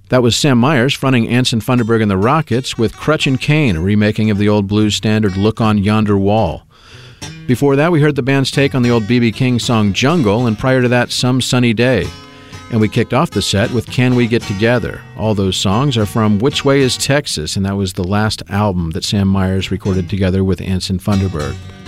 That was Sam Myers fronting Anson Funderburgh and the Rockets with Crutch and Cane, a remaking of the old blues standard Look on Yonder Wall. Before that, we heard the band's take on the old B.B. King song Jungle, and prior to that, Some Sunny Day. And we kicked off the set with Can We Get Together. All those songs are from Which Way is Texas, and that was the last album that Sam Myers recorded together with Anson Funderburgh.